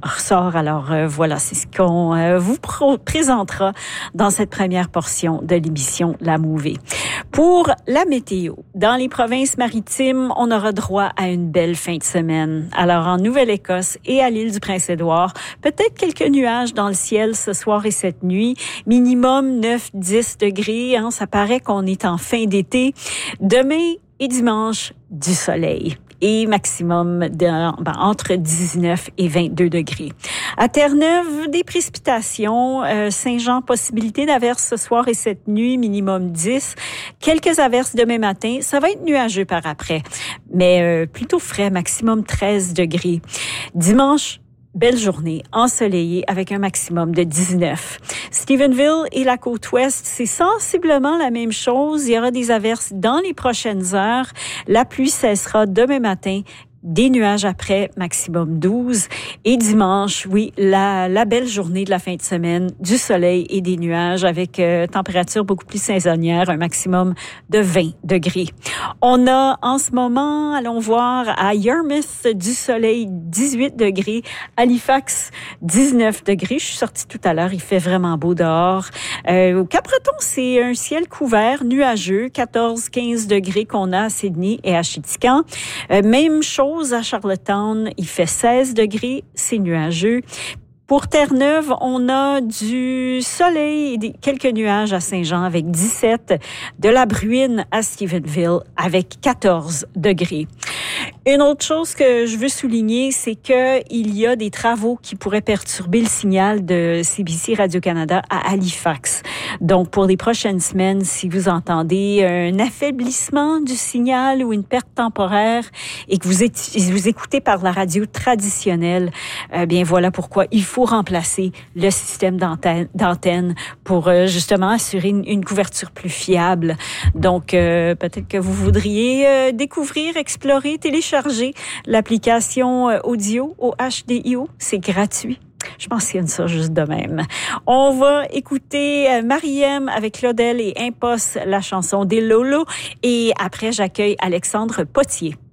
ressort. Alors voilà, c'est ce qu'on vous présentera dans cette première portion de l'émission La Mouvée. Pour la météo, dans les provinces maritimes, on aura droit à une belle fin de semaine. Alors en Nouvelle-Écosse et à l'île du Prince-Édouard, peut-être quelques nuages dans le ciel ce soir et cette nuit, minimum 9-10 degrés. Ça paraît qu'on est en fin d'été. Demain et dimanche, du soleil. Et maximum entre 19 et 22 degrés. À Terre-Neuve, des précipitations. Saint-Jean, possibilité d'averses ce soir et cette nuit, minimum 10. Quelques averses demain matin. Ça va être nuageux par après, mais plutôt frais, maximum 13 degrés. Dimanche, belle journée, ensoleillée avec un maximum de 19. Stephenville et la côte ouest, c'est sensiblement la même chose. Il y aura des averses dans les prochaines heures. La pluie cessera demain matin. Des nuages après, maximum 12. Et dimanche, oui, la belle journée de la fin de semaine, du soleil et des nuages avec température beaucoup plus saisonnière, un maximum de 20 degrés. On a en ce moment, allons voir, à Yarmouth, du soleil, 18 degrés. Halifax, 19 degrés. Je suis sortie tout à l'heure, il fait vraiment beau dehors. Au Cap-Breton, c'est un ciel couvert, nuageux, 14-15 degrés qu'on a à Sydney et à Chitican. Même chose à Charlottetown, il fait 16 degrés, c'est nuageux. Pour Terre-Neuve, on a du soleil et quelques nuages à Saint-Jean avec 17, de la bruine à Stephenville avec 14 degrés. Une autre chose que je veux souligner, c'est que il y a des travaux qui pourraient perturber le signal de CBC Radio-Canada à Halifax. Donc, pour les prochaines semaines, si vous entendez un affaiblissement du signal ou une perte temporaire et que vous écoutez par la radio traditionnelle, bien voilà pourquoi il faut remplacer le système d'antenne pour justement assurer une couverture plus fiable. Donc, peut-être que vous voudriez découvrir, explorer, télécharger l'application audio au HDIO. C'est gratuit. Je mentionne ça juste de même. On va écouter Mariem avec Claudel et Impos, la chanson des Lolo. Et après, j'accueille Alexandre Potier.